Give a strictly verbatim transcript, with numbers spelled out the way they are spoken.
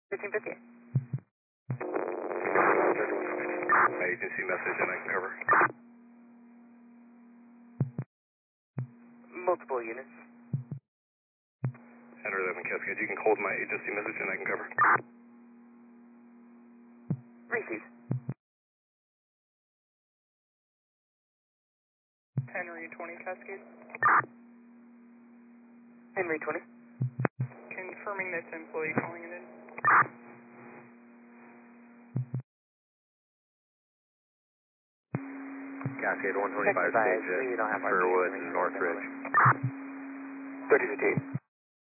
fifteen fifty. My agency message and I can cover. Multiple units. Center eleven Cascade, you can hold my agency message and I can cover. Receive. Henry twenty Cascade. Henry twenty. Confirming this employee calling it in. Cascade one twenty-five stage at Fairwoods, Northridge. thirty fifty-eight.